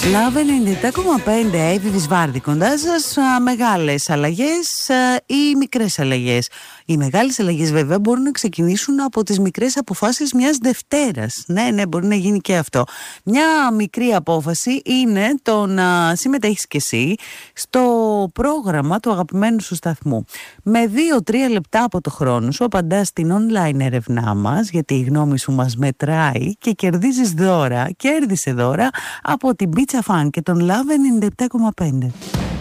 Love 97,5 Εύη Βυσβάρδη κοντά σας. Μεγάλες αλλαγές ή μικρές αλλαγές. Οι μεγάλες αλλαγές βέβαια μπορούν να ξεκινήσουν από τις μικρές αποφάσεις μιας Δευτέρας. Ναι, μπορεί να γίνει και αυτό. Μια μικρή απόφαση είναι το να συμμετέχεις κι εσύ στο πρόγραμμα του αγαπημένου σου σταθμού. Με 2-3 λεπτά από το χρόνο σου απαντάς στην online έρευνά μας, γιατί η γνώμη σου μας μετράει, και κερδίζεις δώρα. Κέρδισε δώρα από την Pizza Fun και τον Love 97,5.